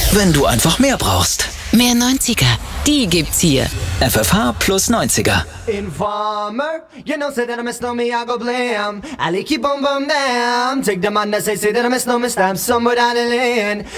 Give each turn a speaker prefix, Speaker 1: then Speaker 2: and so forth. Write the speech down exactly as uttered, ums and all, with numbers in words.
Speaker 1: wenn du einfach mehr brauchst.
Speaker 2: Mehr neunziger, die gibt's hier.
Speaker 1: F F H plus neunziger.
Speaker 3: Informer, you know, say that I miss no me, I go blam. I keep on bum down. Take the man that say, say that I miss no me, stamp somewhere down the lane.